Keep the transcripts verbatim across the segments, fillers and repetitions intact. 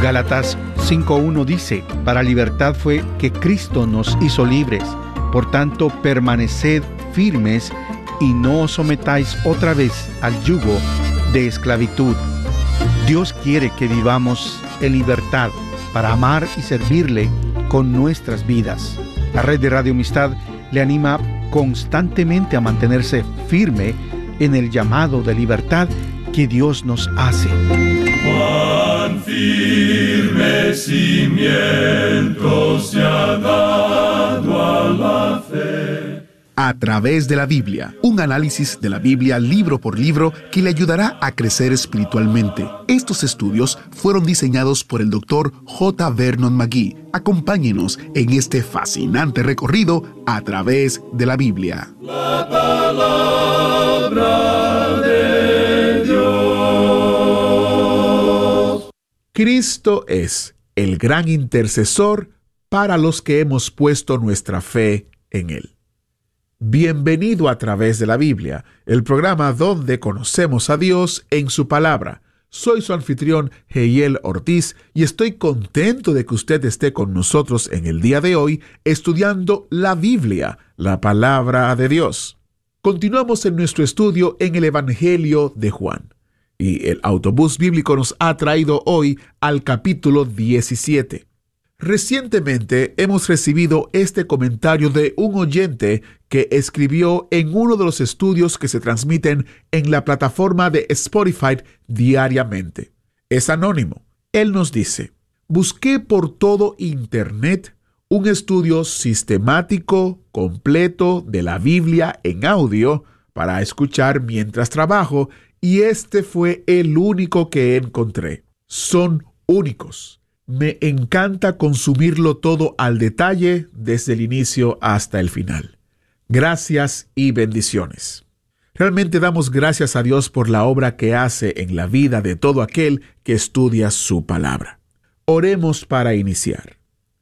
Gálatas cinco uno dice: para libertad fue que Cristo nos hizo libres. Por tanto, permaneced firmes y no os sometáis otra vez al yugo de esclavitud. Dios quiere que vivamos en libertad para amar y servirle con nuestras vidas. La red de Radio Amistad le anima constantemente a mantenerse firme en el llamado de libertad que Dios nos hace. Cuán firme cimiento se ha dado a la fe. A través de la Biblia, un análisis de la Biblia libro por libro que le ayudará a crecer espiritualmente. Estos estudios fueron diseñados por el doctor J. Vernon McGee. Acompáñenos en este fascinante recorrido a través de la Biblia. La palabra de Dios. Cristo es el gran intercesor para los que hemos puesto nuestra fe en Él. Bienvenido a través de la Biblia, el programa donde conocemos a Dios en su palabra. Soy su anfitrión, Heiel Ortiz, y estoy contento de que usted esté con nosotros en el día de hoy estudiando la Biblia, la palabra de Dios. Continuamos en nuestro estudio en el Evangelio de Juan, y el autobús bíblico nos ha traído hoy al capítulo diecisiete. Recientemente hemos recibido este comentario de un oyente que escribió en uno de los estudios que se transmiten en la plataforma de Spotify diariamente. Es anónimo. Él nos dice: busqué por todo Internet un estudio sistemático, completo de la Biblia en audio para escuchar mientras trabajo, y este fue el único que encontré. Son únicos. Me encanta consumirlo todo al detalle desde el inicio hasta el final. Gracias y bendiciones. Realmente damos gracias a Dios por la obra que hace en la vida de todo aquel que estudia su palabra. Oremos para iniciar.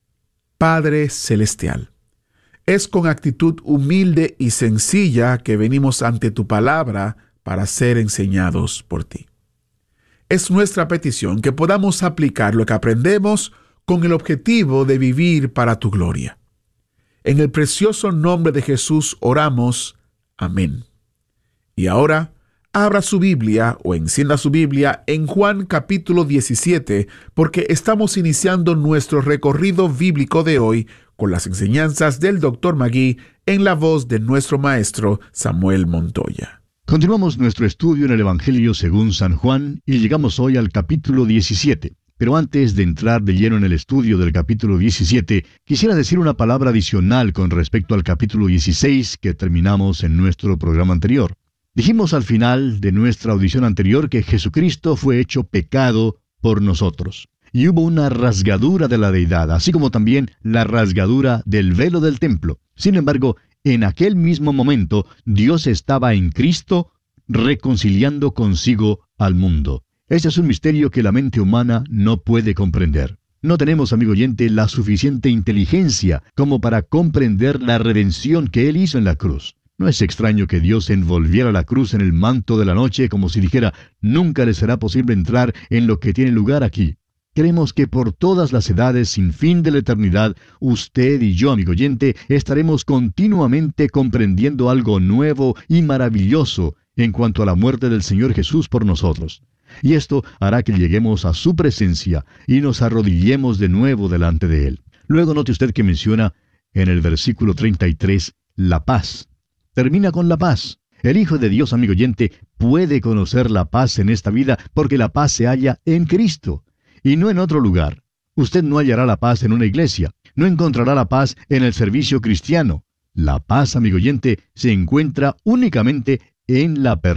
Padre Celestial, es con actitud humilde y sencilla que venimos ante tu palabra para ser enseñados por ti. Es nuestra petición que podamos aplicar lo que aprendemos con el objetivo de vivir para tu gloria. En el precioso nombre de Jesús oramos. Amén. Y ahora, abra su Biblia o encienda su Biblia en Juan capítulo diecisiete, porque estamos iniciando nuestro recorrido bíblico de hoy con las enseñanzas del doctor McGee en la voz de nuestro maestro Samuel Montoya. Continuamos nuestro estudio en el Evangelio según San Juan y llegamos hoy al capítulo diecisiete. Pero antes de entrar de lleno en el estudio del capítulo diecisiete, quisiera decir una palabra adicional con respecto al capítulo dieciséis que terminamos en nuestro programa anterior. Dijimos al final de nuestra audición anterior que Jesucristo fue hecho pecado por nosotros. Y hubo una rasgadura de la deidad, así como también la rasgadura del velo del templo. Sin embargo, en aquel mismo momento, Dios estaba en Cristo reconciliando consigo al mundo. Este es un misterio que la mente humana no puede comprender. No tenemos, amigo oyente, la suficiente inteligencia como para comprender la redención que Él hizo en la cruz. No es extraño que Dios envolviera la cruz en el manto de la noche como si dijera: nunca le será posible entrar en lo que tiene lugar aquí. Creemos que por todas las edades sin fin de la eternidad, usted y yo, amigo oyente, estaremos continuamente comprendiendo algo nuevo y maravilloso en cuanto a la muerte del Señor Jesús por nosotros. Y esto hará que lleguemos a su presencia y nos arrodillemos de nuevo delante de Él. Luego note usted que menciona en el versículo treinta y tres, la paz. Termina con la paz. El Hijo de Dios, amigo oyente, puede conocer la paz en esta vida porque la paz se halla en Cristo y no en otro lugar. Usted no hallará la paz en una iglesia, no encontrará la paz en el servicio cristiano. La paz, amigo oyente, se encuentra únicamente en la persona